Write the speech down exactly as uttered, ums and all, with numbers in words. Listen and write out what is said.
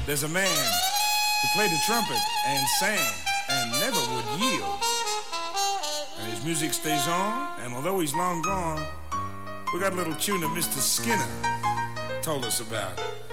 There's a man who played the trumpet and sang and never would yield. And his music stays on, and although he's long gone, we got a little tune that Mister Skinner told us about.